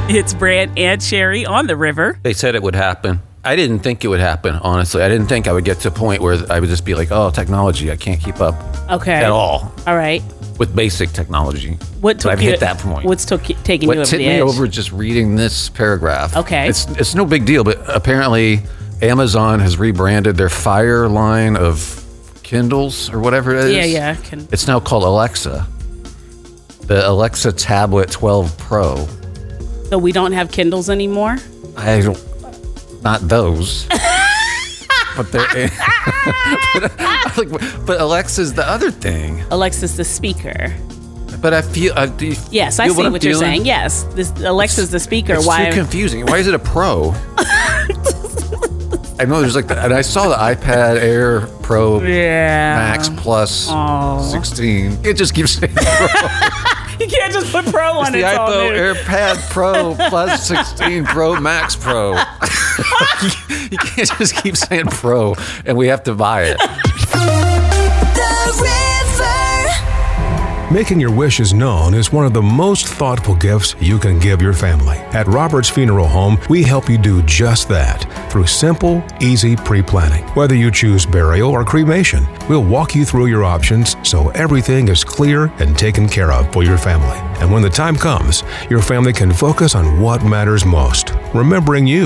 It's Brant and Sherry on the river. They said it would happen. I didn't think it would happen, honestly. I didn't think I would get to a point where I would just be like, oh, technology, I can't keep up at all. All right. With basic technology. I've hit that point. What's taking you over the edge? What tipped me over just reading this paragraph. Okay. It's no big deal, but apparently Amazon has rebranded their Fire line of Kindles or whatever it is. Yeah. It's now called Alexa. The Alexa Tablet 12 Pro. So we don't have Kindles anymore? Not those. But but Alexa's the other thing. Alexa's the speaker. But I feel... yes, I see what you're saying. Yes, Alexa's the speaker. It's too confusing. Why is it a Pro? I know there's and I saw the iPad Air Pro Max Plus 16. It just keeps saying Pro. You can't just put Pro on it. The iPad AirPad Pro Plus 16 Pro Max Pro. You can't just keep saying Pro, and we have to buy it. Making your wishes known is one of the most thoughtful gifts you can give your family. At Roberts Funeral Home, we help you do just that through simple, easy pre-planning. Whether you choose burial or cremation, we'll walk you through your options so everything is clear and taken care of for your family. And when the time comes, your family can focus on what matters most, remembering you.